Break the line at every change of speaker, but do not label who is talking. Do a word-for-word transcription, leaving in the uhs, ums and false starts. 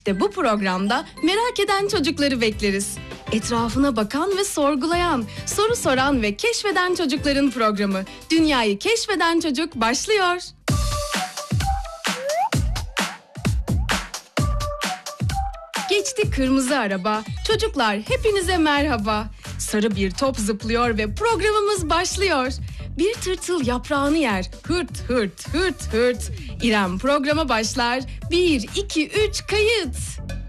De bu programda merak eden çocukları bekleriz. Etrafına bakan ve sorgulayan, soru soran ve keşfeden çocukların programı Dünyayı Keşfeden Çocuk başlıyor. Geçti kırmızı araba, çocuklar hepinize merhaba. Sarı bir top zıplıyor ve programımız başlıyor. Bir tırtıl yaprağını yer, hırt hırt hırt hırt. İrem programa başlar, bir, iki, üç, kayıt.